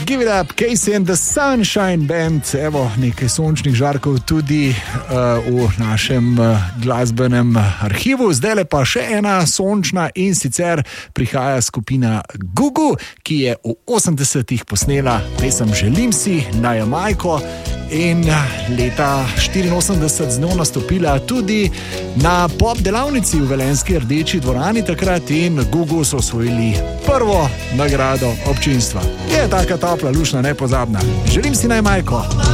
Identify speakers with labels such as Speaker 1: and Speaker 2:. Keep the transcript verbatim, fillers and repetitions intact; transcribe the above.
Speaker 1: Give it up, Casey and the Sunshine Band. Evo, nekaj sončnih žarkov tudi uh, v našem uh, glasbenem arhivu. Zdaj le pa še ena sončna in sicer prihaja skupina Gugu, ki je v osemdesetih posnela pesem Želim si na Jamajko in leta štiriinosemdeset z njo nastopila tudi na pop delavnici v velenjski Rdeči dvorani takrat in Gugu so osvojili prvo nagrado občinstva. Je taka topla, lušna, nepozabna. Želim si na Jamajko.